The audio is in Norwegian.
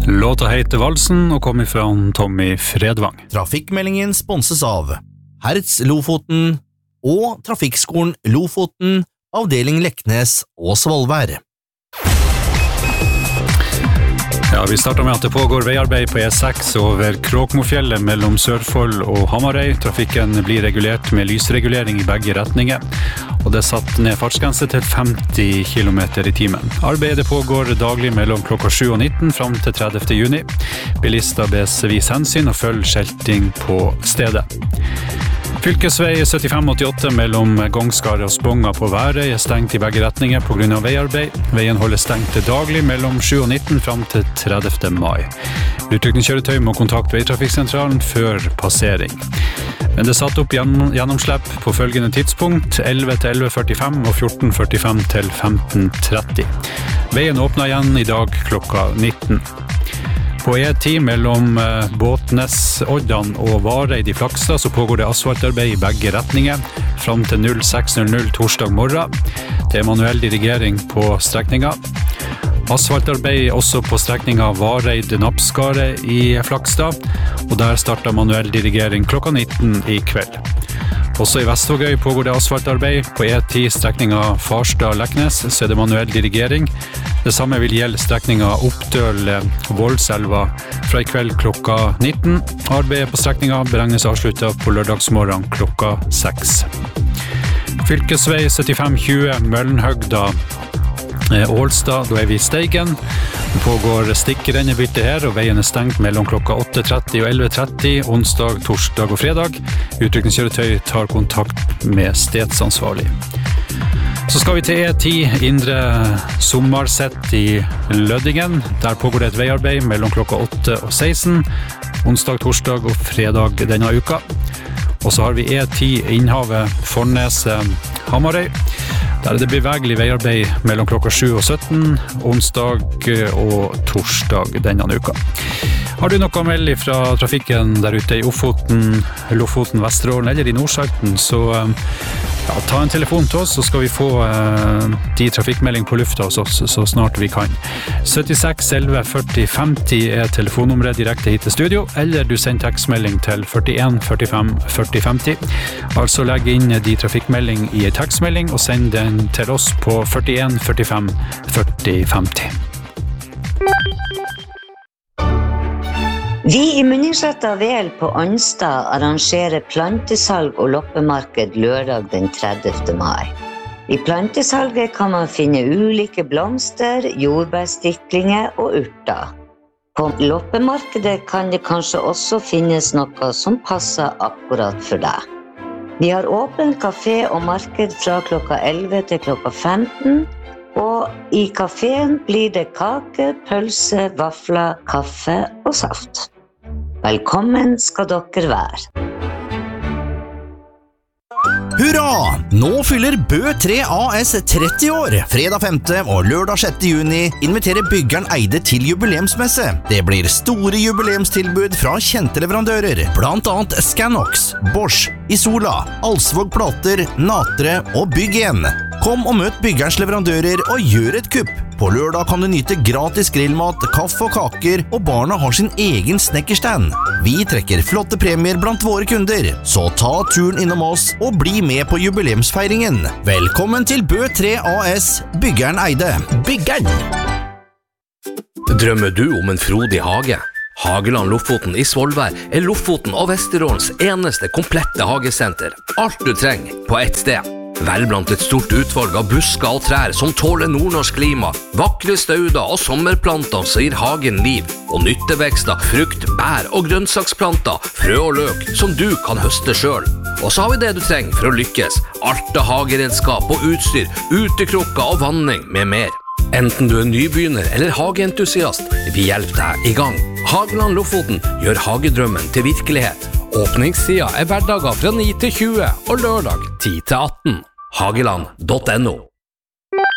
Låta heter Valsen og kommer fra Tommy Fredvang. Trafikkmeldingen sponses av Hertz Lofoten og Trafikkskolen Lofoten, avdeling Leknes og Svolvær. Ja, vi starter med at det pågår veiarbeid på E6 over Kråkmofjellet mellom Sørfold og Hamarøy. Trafikken blir regulert med lysregulering i begge retninger, og det er satt ned fartsgrense til 50 km i timen. Arbeidet pågår daglig mellom klokka 7 og 19 frem til 30. juni. Bilister bes vise hensyn og følge skilting på stedet. Fylkesvei 7588 mellom Gongskar og Sponga på Værøy er stengt i begge retninger på grunn av veiarbeid. Veien holder stengt til daglig mellom 7 og 19 frem til 30. mai. Utrykningskjøretøy må kontakte veitrafikksentralen før passering. Men det er satt opp gjennomslipp på følgende tidspunkt, 11 til 11.45 og 14.45 til 15.30. Veien åpner igjen i dag klokka 19. På E10 mellom Båtnes, Oddan og Vareid i Flakstad så pågår det asfaltarbeid i begge retninger frem til 06.00 torsdag morgen. Det er manuell dirigering på strekningen. Asfaltarbeid også på strekningen Vareid-Napskaret i Flakstad, og der starter manuell dirigering klokka 19 i kveld. Også i Vestvågøy pågår det asfaltarbeid. På E10 strekningen Farstad-Leknes så er det manuell dirigering. Det samme vil gjelde strekningen Oppdøl-Voldselva fra i kveld klokka 19. Arbeidet på strekningen beregnes avsluttet på lørdagsmorgen klokka 6. Fylkesvei 7520 Møllenhøgda Ålstad, da er vi i Steigen. Det pågår stikkrennebytte her, og veien er stengt mellom klokka 8.30 og 11.30, onsdag, torsdag og fredag. Utrykningskjøretøy tar kontakt med stedsansvarlig. Så skal vi til E10 Indre Sommarsett i Lødingen. Der pågår det et veiarbeid mellom klokka 8 og 16, onsdag, torsdag og fredag denne uka. Og så har vi E10 Innhavet Forneset Hamarøy. Der er det bevegelig veiarbeid mellom klokka 7 og 17, onsdag og torsdag denne uka. Har du noe å melde fra trafikken der ute i Ofoten, Lofoten, Vesterålen eller i Nordsalten, så ta en telefon til oss, så skal vi få de trafikkmelding på lufta hos oss så snart vi kan. 76 11 40 50 er telefonnummeret direkte hit til studio, eller du sender tekstmelding til 41 45 40 50. Altså legg inn de trafikkmelding i en tekstmelding og send den til oss på 41 45 40 50. Vi i Munningsletta Vel på Anstad arrangerer plantesalg og loppemarked lørdag den 30. mai. I plantesalget kan man finne ulike blomster, jordbærstiklinger og urter. På loppemarkedet kan det kanskje også finnes noe som passer akkurat for deg. Vi har åpen kafé og marked fra klokka 11 til klokka 15, og i kaféen blir det kake, pølse, vafler, kaffe og saft. Velkommen skal dere være. Hurra! Nå fyller Bø 3 AS 30 år. Fredag 5. og lørdag 6. juni inviterer byggeren Eide til jubileumsmesse. Det blir store jubileumstilbud fra kjente leverandører, blant annet Scanox, Bosch, Isola, Alsvåg Plater, Natre og Bygg1. Kom og møt byggerens leverandører og gjør et kupp. På lørdag kan du nyte gratis grillmat, kaffe og kaker, og barna har sin egen snekkerstand. Vi trekker flotte premier blant våre kunder, så ta turen innom oss og bli med på jubileumsfeiringen. Velkommen til Bø 3 AS, byggeren Eide. Byggeren! Drømmer du om en frodig hage? Hageland Lofoten i Svolvær er Lofoten og Vesterålens eneste komplette hagesenter. Alt du trenger på ett sted. Vel blant et stort utvalg av busker og trær som tåler nordnorsk klima, vakre stauder og sommerplanter som gir hagen liv, og nyttevekster, frukt, bær og grønnsaksplanter, frø og løk som du kan høste selv. Og så har vi det du trenger for å lykkes, alt av hageredskap og utstyr, utekrukker og vanning med mer. Enten du er nybegynner eller hageentusiast, vi hjelper deg i gang. Hageland Lofoten gjør hagedrømmen til virkelighet. Åpningstida er hverdager fra 9 til 20 og lørdag 10 til 18. Hageland.no